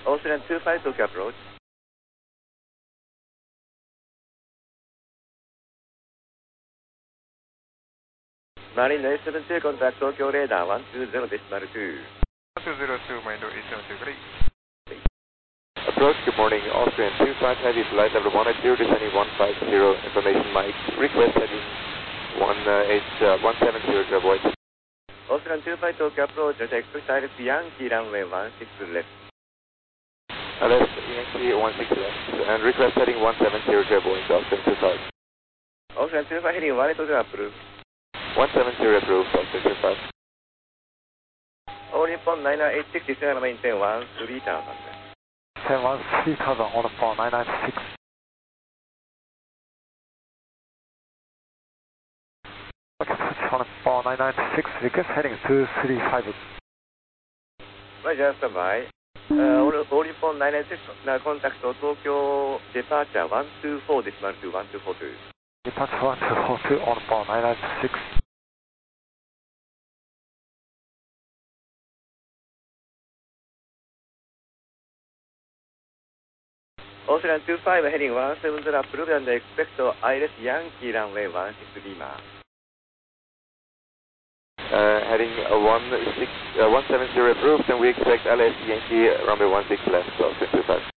Austrian 25 Tokyo approach. Marine 872 contact Tokyo radar 120.2. 1202, mind 872, great. Approach, good morning, Austrian 25 heavy flight level 180, descending 150, information Mike, request heading 170 to avoid. Austrian 25 Tokyo approach, expect ILS Yankee runway 16 left. ILS Yankee 16 left, and request heading 170 to avoid, Austrian 25. Austrian 25 heading 180 approved. 170 approved, Austrian 25. All Nippon 9986, descend maintain 13,000. 1013,000 on the phone, 996. Okay, switch on the phone, 996, request heading 235. Roger, standby. All Nippon 996, now contact Tokyo departure 124.2 1242. Departure 1242 on the phone, 996. Austrian 25 heading 170 approved and expect ILS Yankee runway 16 Lima. Heading 170 approved, and we expect ILS Yankee runway 16 left, Austrian 25.